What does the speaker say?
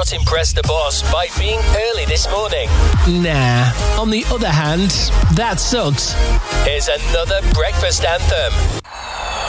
not impress the boss by being early this morning? Nah. On the other hand, that sucks. Here's another breakfast anthem.